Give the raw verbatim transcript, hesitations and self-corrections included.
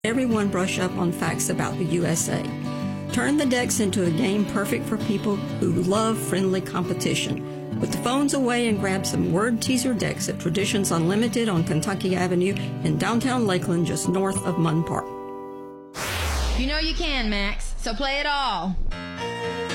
Everyone brush up on facts about the U S A. Turn the decks into a game perfect for people who love friendly competition. Put the phones away and grab some word teaser decks at Traditions Unlimited on Kentucky Avenue in downtown Lakeland, just north of Munn Park. You know you can, Max, so play it all.